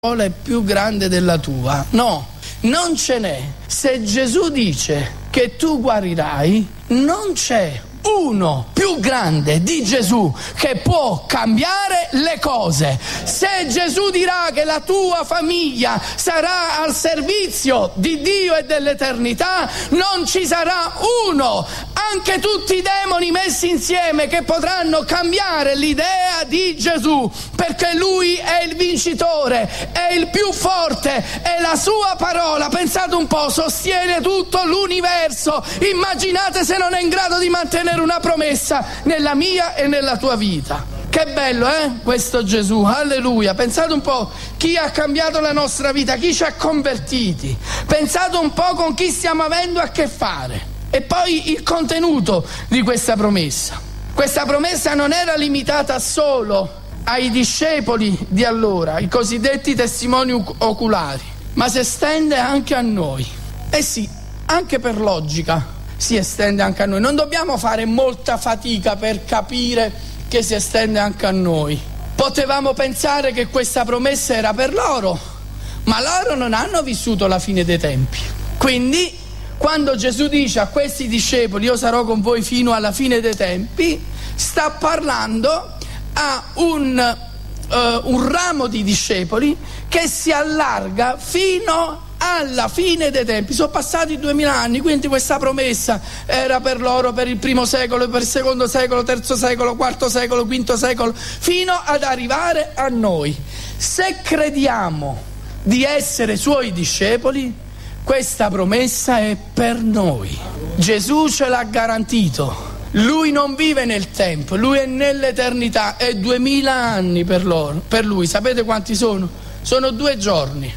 parola è più grande della tua. No, non ce n'è. Se Gesù dice che tu guarirai, non c'è uno più grande di Gesù che può cambiare le cose. Se Gesù dirà che la tua famiglia sarà al servizio di Dio e dell'eternità, non ci sarà uno, anche tutti i demoni messi insieme, che potranno cambiare l'idea di Gesù, perché Lui è il vincitore, è il più forte, e la sua parola, pensate un po', sostiene tutto l'universo. Immaginate se non è in grado di mantenere una promessa nella mia e nella tua vita. Che bello, questo Gesù, alleluia. Pensate un po' chi ha cambiato la nostra vita, chi ci ha convertiti. Pensate un po' con chi stiamo avendo a che fare. E poi il contenuto di questa promessa. Questa promessa non era limitata solo ai discepoli di allora, i cosiddetti testimoni oculari, ma si estende anche a noi. Eh sì, anche per logica si estende anche a noi. Non dobbiamo fare molta fatica per capire che si estende anche a noi. Potevamo pensare che questa promessa era per loro, ma loro non hanno vissuto la fine dei tempi. Quindi, quando Gesù dice a questi discepoli io sarò con voi fino alla fine dei tempi, sta parlando a un ramo di discepoli che si allarga fino alla fine dei tempi. Sono passati 2000 anni, quindi questa promessa era per loro, per il primo secolo, per il secondo secolo, terzo secolo, quarto secolo, quinto secolo, fino ad arrivare a noi. Se crediamo di essere suoi discepoli, questa promessa è per noi. Gesù ce l'ha garantito. Lui non vive nel tempo, Lui è nell'eternità, e 2000 anni per Lui, sapete quanti sono? Sono 2 giorni.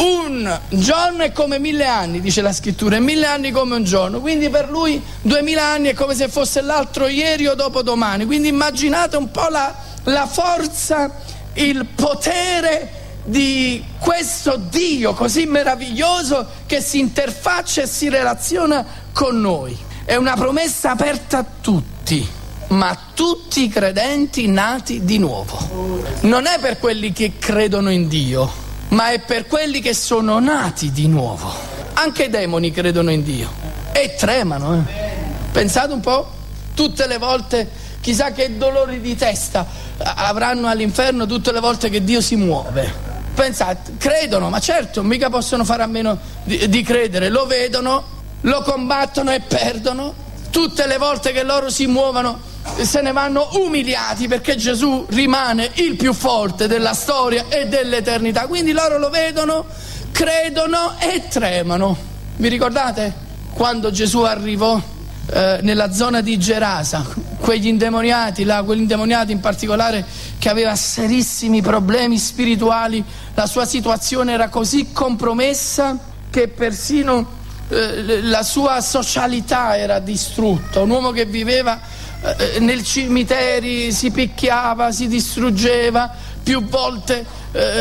Un giorno è come 1000 anni, dice la scrittura, e 1000 anni come un giorno. Quindi per Lui 2000 anni è come se fosse l'altro ieri o dopodomani. Quindi immaginate un po' la forza, il potere di questo Dio così meraviglioso che si interfaccia e si relaziona con noi. È una promessa aperta a tutti, ma a tutti i credenti nati di nuovo. Non è per quelli che credono in Dio, ma è per quelli che sono nati di nuovo. Anche i demoni credono in Dio e tremano. Pensate un po', tutte le volte, chissà che dolori di testa avranno all'inferno tutte le volte che Dio si muove. Pensate, credono, ma certo, mica possono fare a meno di credere. Lo vedono, lo combattono e perdono. Tutte le volte che loro si muovono se ne vanno umiliati, perché Gesù rimane il più forte della storia e dell'eternità. Quindi loro lo vedono, credono e tremano. Vi ricordate quando Gesù arrivò nella zona di Gerasa, quegli indemoniati là, quell'indemoniato in particolare che aveva serissimi problemi spirituali, la sua situazione era così compromessa che persino la sua socialità era distrutta. Un uomo che viveva nel cimiteri, si picchiava, si distruggeva, più volte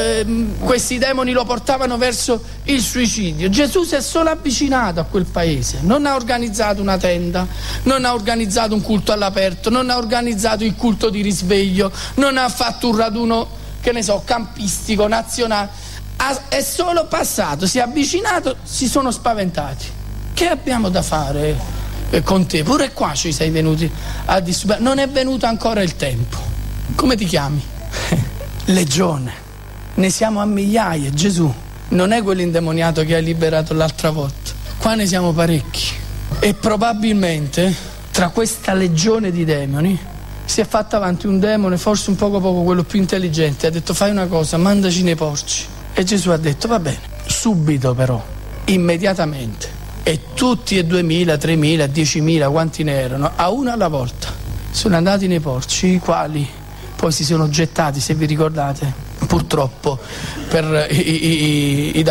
questi demoni lo portavano verso il suicidio. Gesù si è solo avvicinato a quel paese, non ha organizzato una tenda, non ha organizzato un culto all'aperto, non ha organizzato il culto di risveglio, non ha fatto un raduno, che ne so, campistico, nazionale. È solo passato, si è avvicinato, si sono spaventati. Che abbiamo da fare con te? Pure qua ci sei venuti a disturbare. Non è venuto ancora il tempo. Come ti chiami? Legione. Ne siamo a migliaia. Gesù non è quell'indemoniato che hai liberato l'altra volta. Qua ne siamo parecchi. E probabilmente tra questa legione di demoni si è fatto avanti un demone, forse un poco quello più intelligente. Ha detto: fai una cosa, mandaci nei porci. E Gesù ha detto: va bene. Subito però, immediatamente, e tutti e 2000, 3000, 10.000, quanti ne erano, a uno alla volta, sono andati nei porci, i quali poi si sono gettati, se vi ricordate, purtroppo per i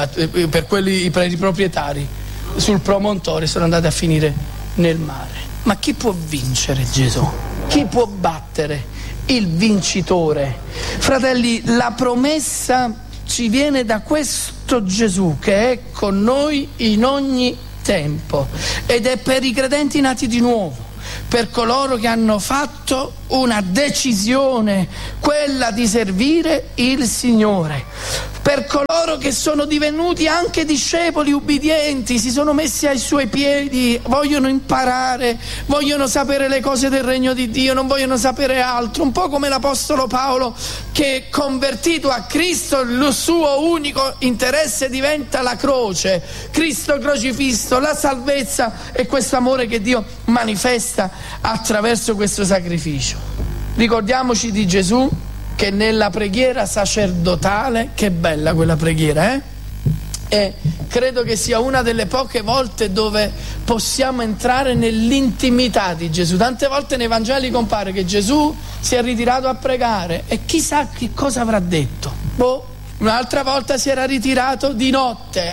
proprietari sul promontorio, sono andati a finire nel mare. Ma chi può vincere Gesù? Chi può battere il vincitore? Fratelli, la promessa ci viene da questo Gesù che è con noi in ogni tempo, ed è per i credenti nati di nuovo, per coloro che hanno fatto una decisione, quella di servire il Signore, per coloro che sono divenuti anche discepoli ubbidienti, si sono messi ai suoi piedi, vogliono imparare, vogliono sapere le cose del regno di Dio, non vogliono sapere altro, un po' come l'Apostolo Paolo che, convertito a Cristo, il suo unico interesse diventa la croce, Cristo crocifisso, la salvezza e questo amore che Dio manifesta attraverso questo sacrificio. Ricordiamoci di Gesù che nella preghiera sacerdotale, che bella quella preghiera, e credo che sia una delle poche volte dove possiamo entrare nell'intimità di Gesù. Tante volte nei Vangeli compare che Gesù si è ritirato a pregare e chissà che cosa avrà detto. Un'altra volta si era ritirato di notte,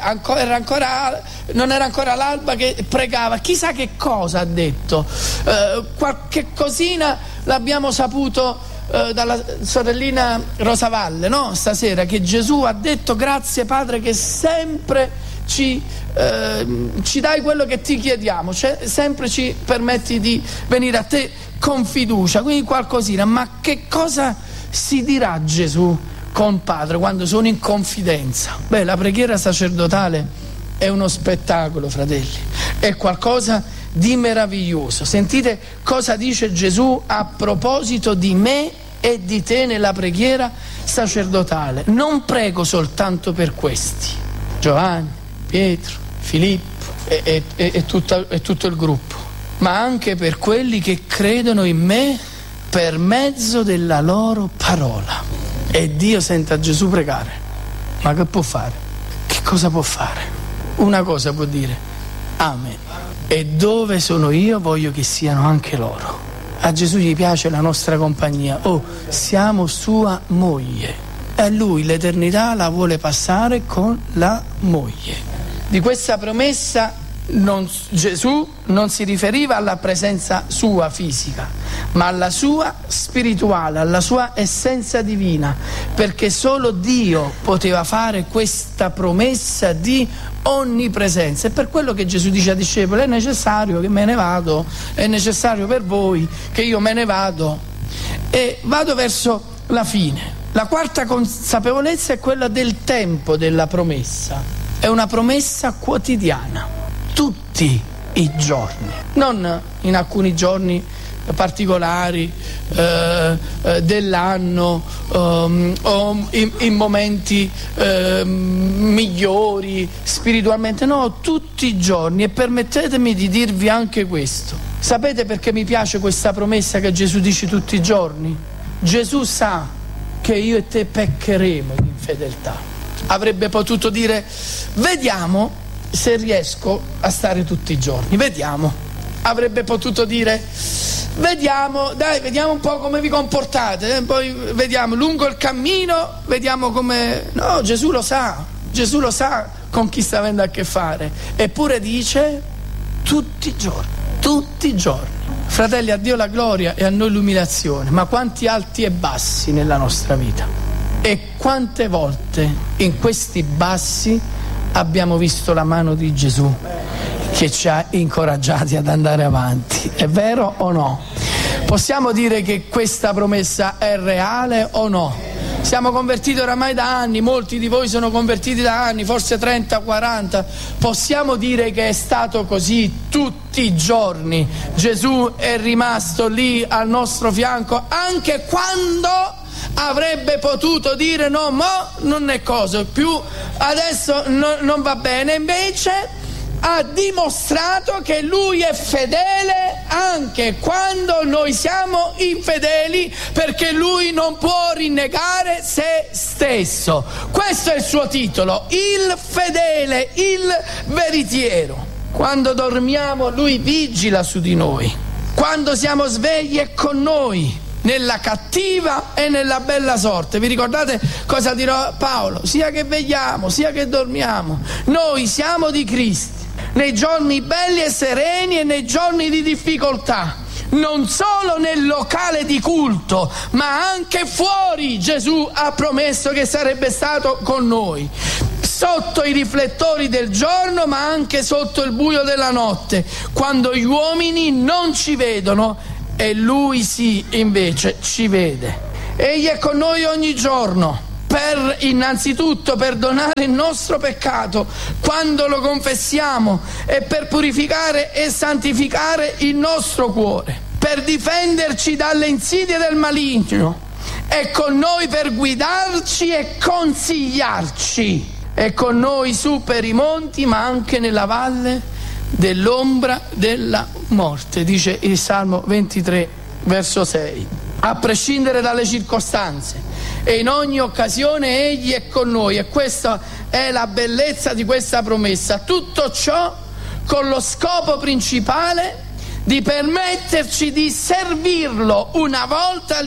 non era ancora l'alba che pregava, chissà che cosa ha detto. Qualche cosina l'abbiamo saputo dalla sorellina Rosavalle, no? Stasera, che Gesù ha detto: grazie Padre che sempre ci dai quello che ti chiediamo, cioè sempre ci permetti di venire a te con fiducia. Quindi qualcosina. Ma che cosa si dirà Gesù con Padre quando sono in confidenza? La preghiera sacerdotale è uno spettacolo, fratelli, è qualcosa di meraviglioso. Sentite cosa dice Gesù a proposito di me e di te nella preghiera sacerdotale: non prego soltanto per questi, Giovanni, Pietro, Filippo e tutto il gruppo, ma anche per quelli che credono in me per mezzo della loro parola. E Dio sente a Gesù pregare, ma che può fare? Che cosa può fare? Una cosa può dire: Amen. E dove sono io voglio che siano anche loro. A Gesù gli piace la nostra compagnia. Siamo sua moglie e lui l'eternità la vuole passare con la moglie. Di questa promessa Gesù non si riferiva alla presenza sua fisica, ma alla sua spirituale, alla sua essenza divina, perché solo Dio poteva fare questa promessa di onnipresenza. E per quello che Gesù dice ai discepoli: è necessario che me ne vado, è necessario per voi che io me ne vado e vado verso la fine. La quarta consapevolezza è quella del tempo della promessa. È una promessa quotidiana, tutti i giorni, non in alcuni giorni particolari dell'anno o in momenti migliori spiritualmente, no, tutti i giorni. E permettetemi di dirvi anche questo: sapete perché mi piace questa promessa che Gesù dice tutti i giorni? Gesù sa che io e te peccheremo di infedeltà. Avrebbe potuto dire: vediamo se riesco a stare tutti i giorni, vediamo. Avrebbe potuto dire: vediamo un po' come vi comportate, poi vediamo lungo il cammino, vediamo come. No, Gesù lo sa con chi sta avendo a che fare. Eppure dice: tutti i giorni. Fratelli, a Dio la gloria e a noi l'umiliazione, ma quanti alti e bassi nella nostra vita, e quante volte in questi bassi abbiamo visto la mano di Gesù che ci ha incoraggiati ad andare avanti. È vero o no? Possiamo dire che questa promessa è reale o no? Siamo convertiti oramai da anni, molti di voi sono convertiti da anni, forse 30, 40. Possiamo dire che è stato così tutti i giorni. Gesù è rimasto lì al nostro fianco anche quando avrebbe potuto dire: no, non è cosa più, adesso non va bene. Invece ha dimostrato che lui è fedele anche quando noi siamo infedeli, perché lui non può rinnegare se stesso. Questo è il suo titolo: il fedele, il veritiero. Quando dormiamo lui vigila su di noi, quando siamo svegli è con noi, nella cattiva e nella bella sorte. Vi ricordate cosa dirà Paolo? Sia che vegliamo, sia che dormiamo, noi siamo di Cristo, nei giorni belli e sereni e nei giorni di difficoltà, non solo nel locale di culto, ma anche fuori. Gesù ha promesso che sarebbe stato con noi, sotto i riflettori del giorno, ma anche sotto il buio della notte, quando gli uomini non ci vedono e lui sì, invece ci vede. Egli è con noi ogni giorno, per innanzitutto perdonare il nostro peccato quando lo confessiamo e per purificare e santificare il nostro cuore, per difenderci dalle insidie del maligno, è con noi per guidarci e consigliarci, è con noi su per i monti ma anche nella valle dell'ombra della morte, dice il Salmo 23 verso 6. A prescindere dalle circostanze e in ogni occasione Egli è con noi, e questa è la bellezza di questa promessa. Tutto ciò con lo scopo principale di permetterci di servirlo una volta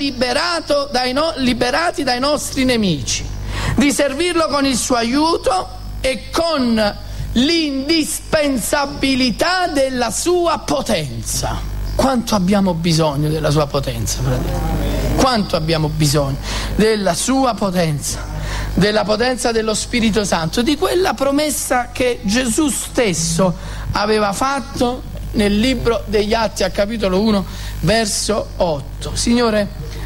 liberati dai nostri nemici, di servirlo con il suo aiuto e con l'indispensabilità della sua potenza. Quanto abbiamo bisogno della sua potenza, fratelli? Quanto abbiamo bisogno della sua potenza, della potenza dello Spirito Santo, di quella promessa che Gesù stesso aveva fatto nel libro degli Atti, al capitolo 1, verso 8. Signore,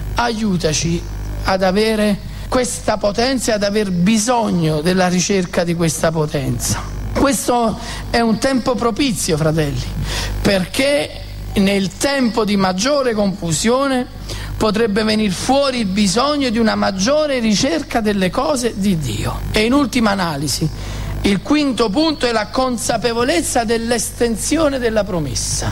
aiutaci ad avere questa potenza e ad aver bisogno della ricerca di questa potenza. Questo è un tempo propizio, fratelli, perché nel tempo di maggiore confusione potrebbe venire fuori il bisogno di una maggiore ricerca delle cose di Dio. E in ultima analisi, il quinto punto è la consapevolezza dell'estensione della promessa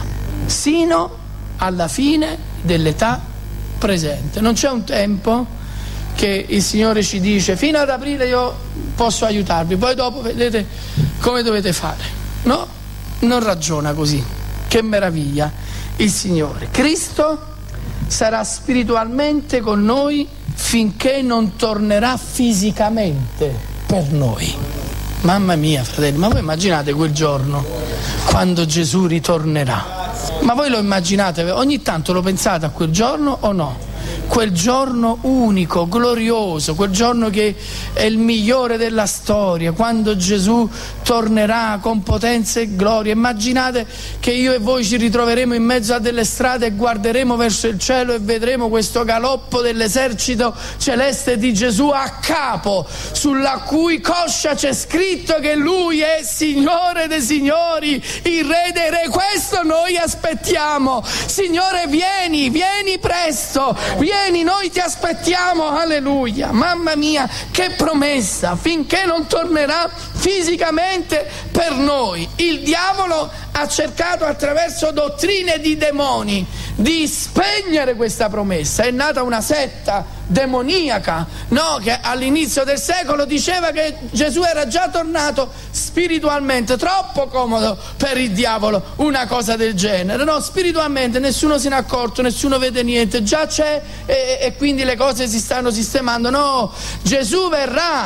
sino alla fine dell'età presente. Non c'è un tempo che il Signore ci dice fino ad aprile io posso aiutarvi, poi dopo vedete come dovete fare. No, non ragiona così. Che meraviglia il Signore. Cristo sarà spiritualmente con noi finché non tornerà fisicamente per noi. Mamma mia, fratelli, ma voi immaginate quel giorno quando Gesù ritornerà? Ma voi lo immaginate? Ogni tanto lo pensate a quel giorno o no? Quel giorno unico, glorioso, quel giorno che è il migliore della storia, quando Gesù tornerà con potenza e gloria. Immaginate che io e voi ci ritroveremo in mezzo a delle strade e guarderemo verso il cielo e vedremo questo galoppo dell'esercito celeste di Gesù a capo, sulla cui coscia c'è scritto che Lui è Signore dei Signori, il Re dei Re. Questo noi aspettiamo. Signore, vieni presto, vieni, noi ti aspettiamo, alleluia. Mamma mia, che promessa, finché non tornerà fisicamente per noi. Il diavolo ha cercato attraverso dottrine di demoni di spegnere questa promessa. È nata una setta demoniaca, no? Che all'inizio del secolo diceva che Gesù era già tornato spiritualmente. Troppo comodo per il diavolo una cosa del genere, no? Spiritualmente nessuno se n'è accorto, nessuno vede niente, già c'è e quindi le cose si stanno sistemando. No, Gesù verrà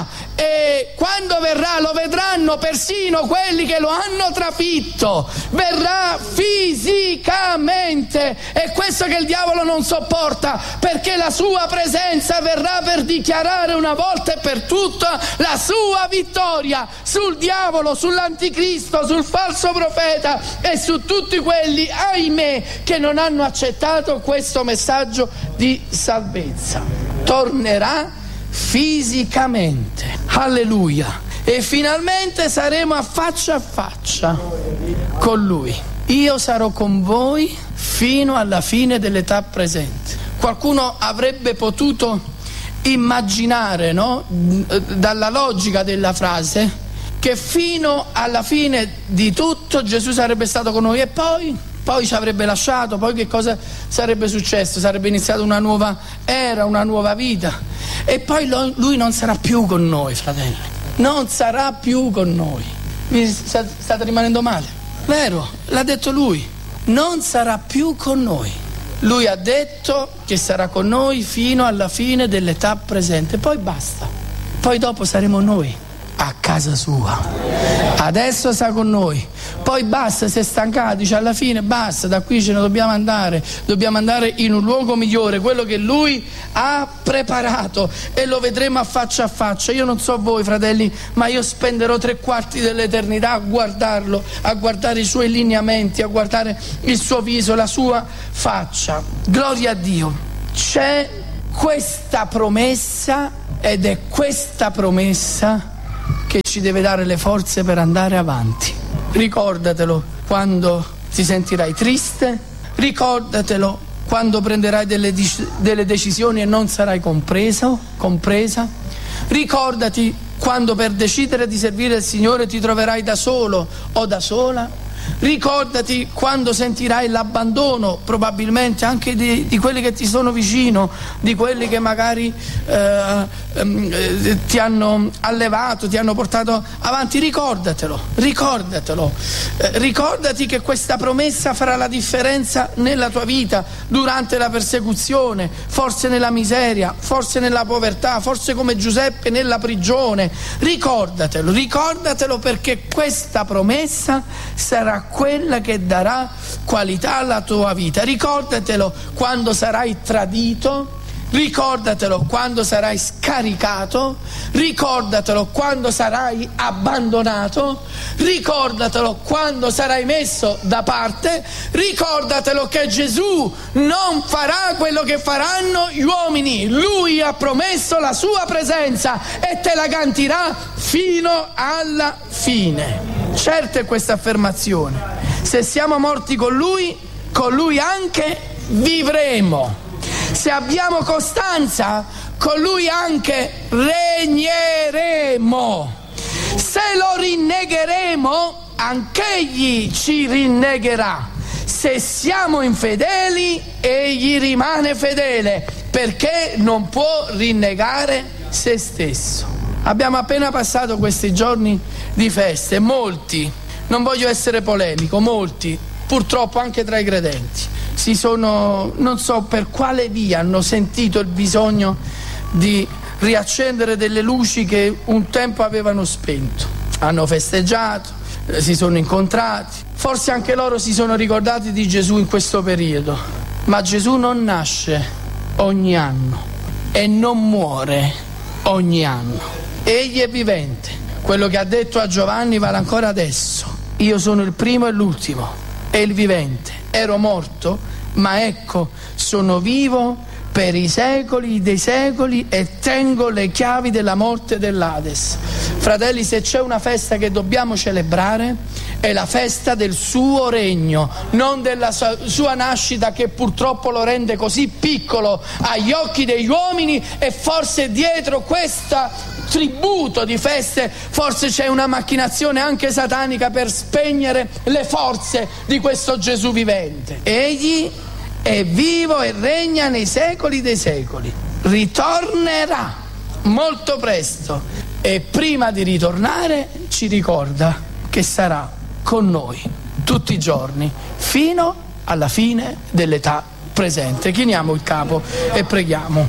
e quando verrà lo vedranno persino quelli che lo hanno trafitto. Verrà fisicamente, è questo che il diavolo non sopporta, perché la sua presenza verrà per dichiarare una volta e per tutta la sua vittoria sul diavolo, sull'anticristo, sul falso profeta e su tutti quelli, ahimè, che non hanno accettato questo messaggio di salvezza. Tornerà fisicamente, alleluia, e finalmente saremo a faccia con Lui. Io sarò con voi fino alla fine dell'età presente. Qualcuno avrebbe potuto immaginare, no? Dalla logica della frase, che fino alla fine di tutto Gesù sarebbe stato con noi e poi ci avrebbe lasciato, poi che cosa sarebbe successo? Sarebbe iniziata una nuova era, una nuova vita, e poi Lui non sarà più con noi, fratelli, non sarà più con noi. Vi state rimanendo male? Vero, l'ha detto Lui, non sarà più con noi. Lui ha detto che sarà con noi fino alla fine dell'età presente, poi basta, poi dopo saremo noi a casa sua. Adesso sta con noi, poi basta, si è stancati, dice alla fine basta, da qui ce ne dobbiamo andare in un luogo migliore, quello che Lui ha preparato, e lo vedremo a faccia. Io non so voi, fratelli, ma io spenderò 3/4 dell'eternità a guardarlo, a guardare i Suoi lineamenti, a guardare il Suo viso, la Sua faccia. Gloria a Dio. C'è questa promessa ed è questa promessa che ci deve dare le forze per andare avanti. Ricordatelo quando ti sentirai triste, ricordatelo quando prenderai delle decisioni e non sarai compresa. Ricordati quando per decidere di servire il Signore ti troverai da solo o da sola. Ricordati quando sentirai l'abbandono, probabilmente anche di quelli che ti sono vicino, di quelli che magari ti hanno allevato, ti hanno portato avanti. Ricordatelo. Ricordati che questa promessa farà la differenza nella tua vita, durante la persecuzione, forse nella miseria, forse nella povertà, forse come Giuseppe nella prigione. Ricordatelo perché questa promessa sarà quella che darà qualità alla tua vita. Ricordatelo quando sarai tradito, ricordatelo quando sarai scaricato, ricordatelo quando sarai abbandonato, ricordatelo quando sarai messo da parte, ricordatelo che Gesù non farà quello che faranno gli uomini. Lui ha promesso la sua presenza e te la garantirà fino alla fine. Certo è questa affermazione: se siamo morti con lui anche vivremo. Se abbiamo costanza, con lui anche regneremo. Se lo rinnegheremo, anch'egli ci rinnegherà. Se siamo infedeli, egli rimane fedele, perché non può rinnegare se stesso. Abbiamo appena passato questi giorni di feste, molti, non voglio essere polemico, molti, purtroppo anche tra i credenti, non so per quale via, hanno sentito il bisogno di riaccendere delle luci che un tempo avevano spento. Hanno festeggiato, si sono incontrati, forse anche loro si sono ricordati di Gesù in questo periodo, ma Gesù non nasce ogni anno e non muore ogni anno. Egli è vivente. Quello che ha detto a Giovanni vale ancora adesso: io sono il primo e l'ultimo e il vivente. Ero morto, ma ecco, sono vivo per i secoli dei secoli e tengo le chiavi della morte e dell'Ades. Fratelli, se c'è una festa che dobbiamo celebrare è la festa del suo regno, non della sua nascita, che purtroppo lo rende così piccolo agli occhi degli uomini. E forse dietro questo tributo di feste forse c'è una macchinazione anche satanica per spegnere le forze di questo Gesù vivente. Egli è vivo e regna nei secoli dei secoli. Ritornerà molto presto e prima di ritornare ci ricorda che sarà con noi tutti i giorni fino alla fine dell'età presente. Chiniamo il capo e preghiamo.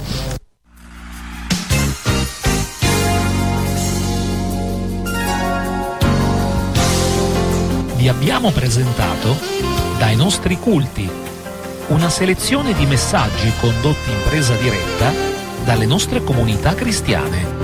Vi abbiamo presentato Dai nostri culti, una selezione di messaggi condotti in presa diretta dalle nostre comunità cristiane.